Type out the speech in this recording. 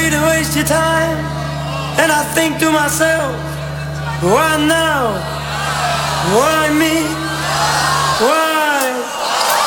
sorry to waste your time, and I think to myself, why now? Why me?